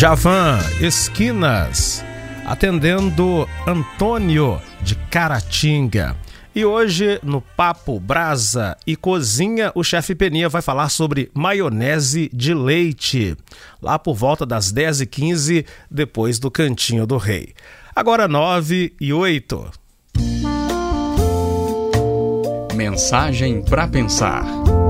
Djavan, Esquinas, atendendo Antônio de Caratinga. E hoje, no Papo Brasa e Cozinha, o chefe Peninha vai falar sobre maionese de leite, lá por volta das 10h15, depois do Cantinho do Rei. Agora 9h08. Mensagem para pensar.